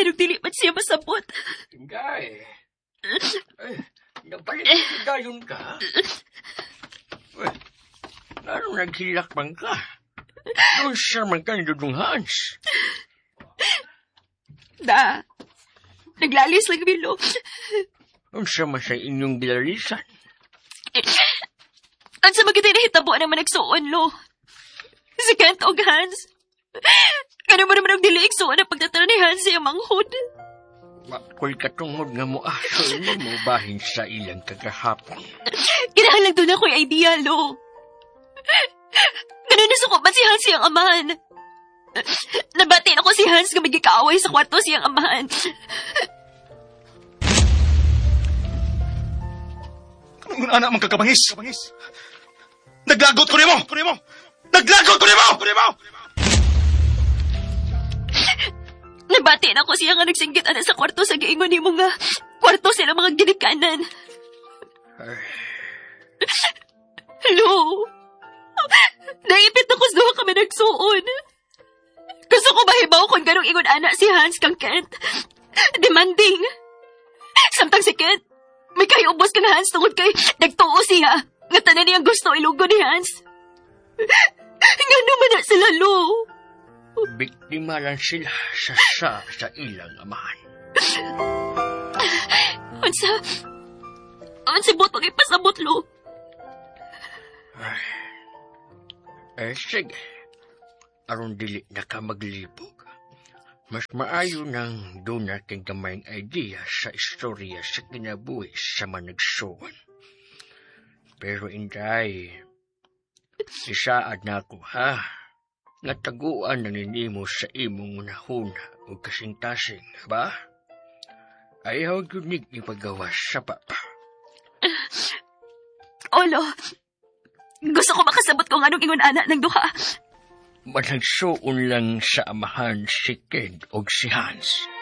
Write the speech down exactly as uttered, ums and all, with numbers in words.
pero dili man siya masabot. Inday. Ay, napalit-dayon ka. Uy, lalo naghilak man ka. Doon siya man ka ni Dudong Hans. Da, naglalis lang bilo. Doon siya man sa inyong bilalisan. Ang sa magiging nahitabo naman nagsuon, lo. Si Kent o Hans. Ano mo naman ang dili igsuon ang pagtatara ni Hans sa manghod? Makoy katungod nga mo aso mo mo bahin sa ilang kagahapon. Kinahanglan doon ako'y idea, lo. Ganun na sukupan si Hans siyang amahan. Nabati na ko si Hans nga magkakaaway sa kwarto siyang amahan. Anong anak mong kakabangis? Kabangis. Naglagot ko rin mo! Kunin mo! Naglagot ko rin mo! Kunin mo! Nabati na ko siya nga nagsinggit ana sa kwarto sa giingon ni mo nga kwarto sila mga ginikanan. Hello? Naipit ako sa duha kami nagsuon. Gusto ko mahibaw kung ganong ingon ana si Hans kang Kent. Demanding. Samtang si Kent, may kayubos kang Hans tungod kay nagtuo siya. Nga tanan niyang gusto ilugo ni Hans. Nga naman na sila, lo. Biktima lang sila sa sa, sa ilang amahan. Unsa? Unsa botong ipasabot, lo? Ay, eh, sige. Aron dili na ka maglibog. Mas maayo nang doon natin gamayng idea sa istorya sa kinabuhi sa managsuwan. Pero inday, isaad na ako, ha? Nataguan na ninimo sa imong nahuna o kasing-tasing, ba? Ayaw yunig ipagawa sa papa. Olo, gusto ko makasabot kung anong ingon anak ng duha. Managsuon lang sa amahan si Ken o si Hans.